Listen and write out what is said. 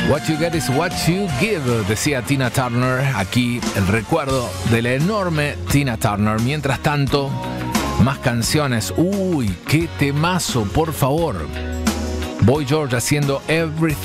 What you get is what you give, decía Tina Turner. Aquí el recuerdo de la enorme Tina Turner. Mientras tanto, más canciones. Uy, qué temazo, por favor. Boy George haciendo Everything.